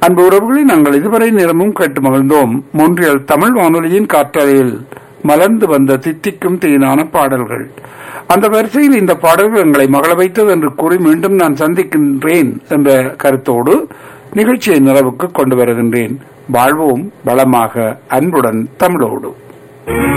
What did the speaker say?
அன்பு உறவுகளை நாங்கள் இதுவரை நேரமும் கேட்டு மகிழ்ந்தோம். மொன்றியல் தமிழ் வானொலியின் காற்றலையில் மலர்ந்து வந்த தித்திக்கும் தேனான பாடல்கள். அந்த வரிசையில் இந்த பாடல்கள் எங்களை மகள வைத்தது என்று கூறி மீண்டும் நான் சந்திக்கின்றேன் என்ற கருத்தோடு நிகழ்ச்சியை நிறைவுக்கு கொண்டு வருகின்றேன். வாழ்வோம் வளமாக, அன்புடன் தமிழோடு.